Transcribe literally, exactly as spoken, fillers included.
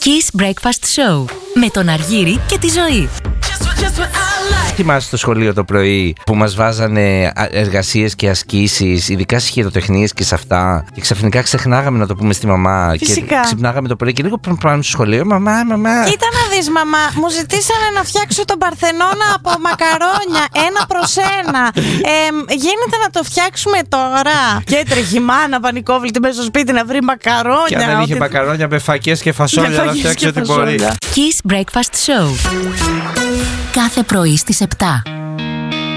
Kiss Breakfast Show με τον Αργύρη και τη Ζωή. Θυμάσαι στο σχολείο το πρωί που μας βάζανε εργασίες και ασκήσεις, ειδικά στις χειροτεχνίες και σε αυτά, και ξαφνικά ξεχνάγαμε να το πούμε στη μαμά. Φυσικά. Και ξυπνάγαμε το πρωί και λίγο πριν πάμε στο σχολείο. Μαμά, μαμά. Κοίτα να δεις, μαμά, μου ζητήσανε να φτιάξω τον Παρθενώνα από μακαρόνια, ένα προς ένα. Ε, γίνεται να το φτιάξουμε τώρα? Και έτρεχε η μάνα πανικόβλητη μέσα στο σπίτι να βρει μακαρόνια. Και αν δεν είχε ότι... μακαρόνια με φακές και φασόλια να φτιάξει ό,τι μπορεί. Kiss Breakfast Show. Κάθε πρωί στις επτά.